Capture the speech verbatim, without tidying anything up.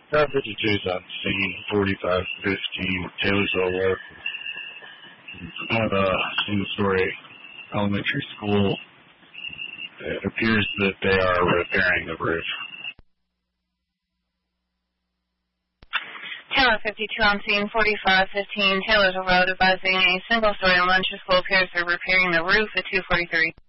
Tower fifty-two is on scene, forty-five fifteen Taylorsville Road. I have a single-story elementary school. It appears that they are repairing the roof. Tower fifty-two on scene, forty-five fifteen Taylorsville Road, advising a single-story elementary school appears they're repairing the roof at two forty-three.